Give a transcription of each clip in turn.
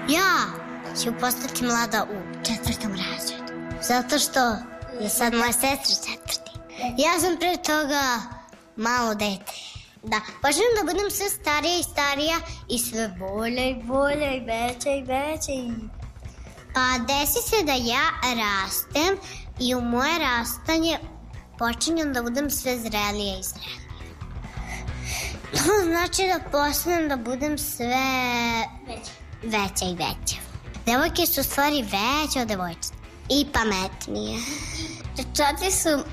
Ja ću postati mlada u 4. razredu. Zato što je sad moja sestra 4. Ja sam pre toga malo dete. Da, počnem da budem sve starija i starija i sve bolje i bolje i veća i veća. Pa desi se da ja rastem i u moje rastanje počinjem da budem sve zrelija i zrelija. To znači da postanem da budem sve veća i veća. Devojke su u stvari veće od devojčica i pametnije. Dečaci su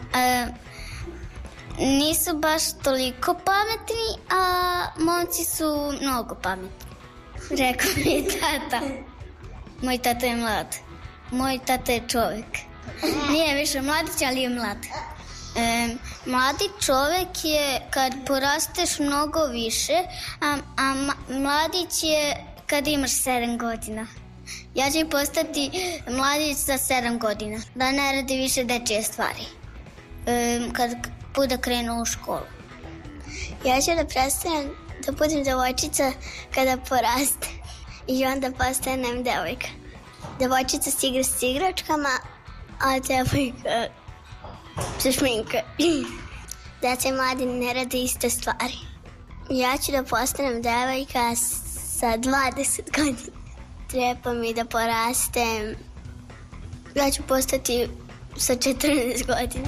nisu baš toliko pametni, a momci su mnogo pametni. Rekao mi je tata. Moj tata je mlad. Moj tata je čovek. Nije više mladić, ali je mlad. Mladi čovek je kad porasteš mnogo više, a mladić je kad imaš 7 godina. Ja ću postati mladić za 7 godina, da ne radi više dečije stvari. Kad bude krenuo u školu. Ja ću da prestanem da budem devojčica kada poraste i onda postanem devojka. Devojčica se igra s igračkama, a devojka se šminka. Deca i mladi ne rade iste stvari. Ja ću da postanem devojka sa 20 godina. Treba mi da porastem. Ja ću postati sa 14 godina.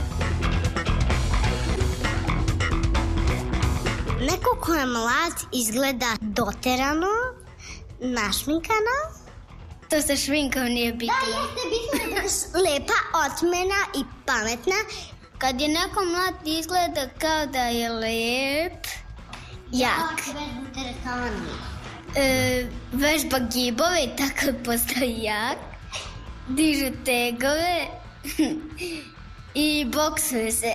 Neko ko je mlad izgleda doterano, našminkano. To sa šminkom nije bitno. Da, jeste bitno da budeš lepa, otmena i pametna. Kad je neko mlad izgleda kao da je lep, jak. Vežba gibove i tako postaje jak. Dižu tegove i boksuje se.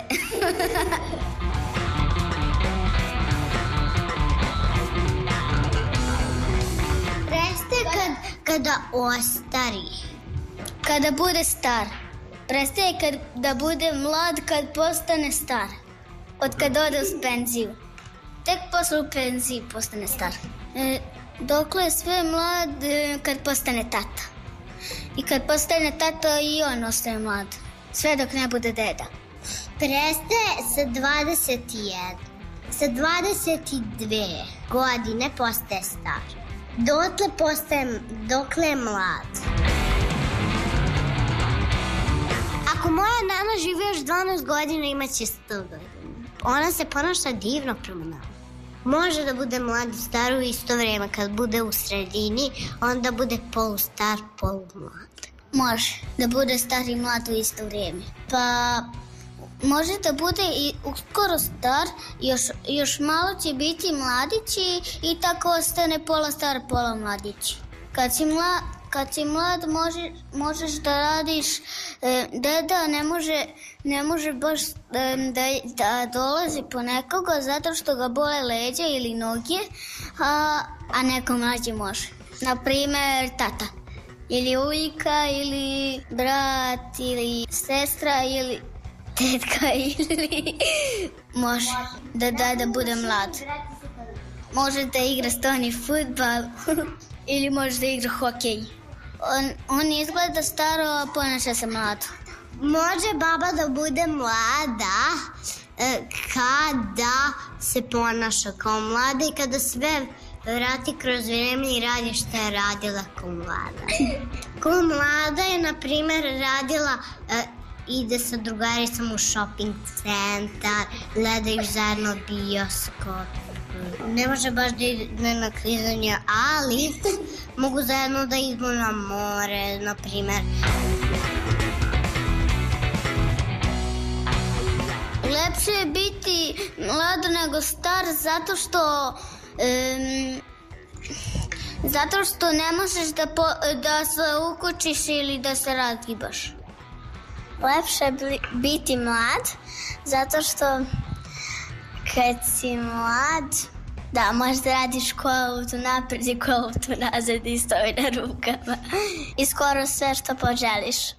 Kada ostari. Kada bude star. Prestaje da bude mlad kad postane star. Od kad ode u penziju. Tek posle u penziji postane star. Dokle je sve mlad kad postane tata. I kad postane tata i on ostaje mlad. Sve dok ne bude deda. Prestaje sa 21. Sa 22 godine postaje star. Dokle je mlad. Ako moja nana živi još 12 godina, imaće 100 godina. Ona se ponaša divno prema nama. Može da bude mlad i star u isto vrijeme. Kad bude u sredini, onda bude polustar, polumlad. Može da bude star i mlad u isto vrijeme. Pa može da bude i uskoro star, još malo će biti mladići i tako ostane pola star, pola mladići. Kad si mlad možeš da radiš, deda ne može baš da dolazi po nekoga zato što ga bole leđa ili noge, a neko mlađi može. Naprimer tata, ili ujka, ili brat, ili sestra, ili tetka, ili može da bude mlad. Može da igra stoni fudbal ili može da igra hokej. On izgleda staro, a ponaša se mlado. Može baba da bude mlada kada se ponaša kao mlada i kada sve vrati kroz vrijeme i radi što je radila kao mlada. Kao mlada je, na primjer, radila, ide sa drugaricom u shopping centar, gledaju zajedno bioskop. Ne može baš da ide na klizanje, ali mogu zajedno da idu na more, na primjer. Lepše je biti mlad nego star zato što ne možeš da se ukučiš ili da se razgibaš. Lepše je biti mlad zato što kad si mlad, da, možeš da radiš kolutu napred i kolutu nazad i stoji na rukama. I skoro sve što poželiš.